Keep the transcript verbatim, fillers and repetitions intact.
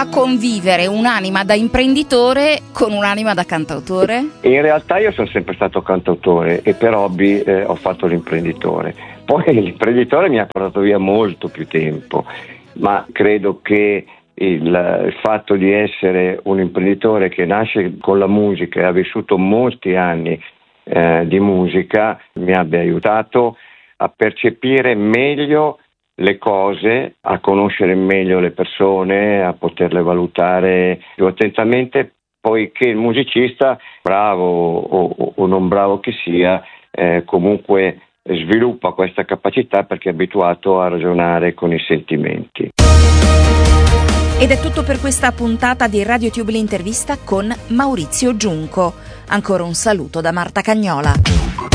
fa convivere un'anima da imprenditore con un'anima da cantautore? In realtà io sono sempre stato cantautore e per hobby eh, ho fatto l'imprenditore. Poi l'imprenditore mi ha portato via molto più tempo, ma credo che il, il fatto di essere un imprenditore che nasce con la musica e ha vissuto molti anni eh, di musica mi abbia aiutato a percepire meglio le cose, a conoscere meglio le persone, a poterle valutare più attentamente, poiché il musicista, bravo o, o non bravo che sia, eh, comunque sviluppa questa capacità perché è abituato a ragionare con i sentimenti. Ed è tutto per questa puntata di RadioTube l'intervista con Maurizio Giunco. Ancora un saluto da Marta Cagnola.